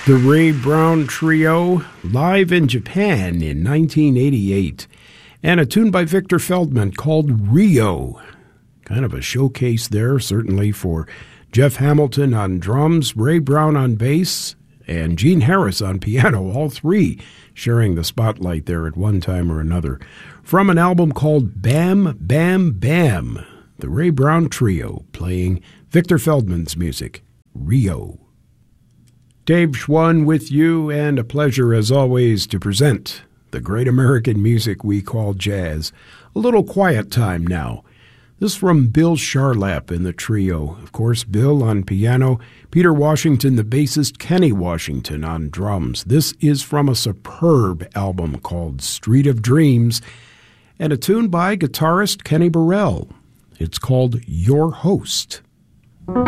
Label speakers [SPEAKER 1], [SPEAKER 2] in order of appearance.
[SPEAKER 1] The Ray Brown Trio, live in Japan in 1988, and a tune by Victor Feldman called Rio. Kind of a showcase there, certainly for Jeff Hamilton on drums, Ray Brown on bass, and Gene Harris on piano, all three sharing the spotlight there at one time or another. From an album called Bam Bam Bam, the Ray Brown Trio playing Victor Feldman's music, Rio. Dave Schwann with you, and a pleasure as always to present the great American music we call jazz. A little quiet time now. This from Bill Charlap in the trio. Of course, Bill on piano, Peter Washington, the bassist, Kenny Washington on drums. This is from a superb album called Street of Dreams, and a tune by guitarist Kenny Burrell. It's called Your Host.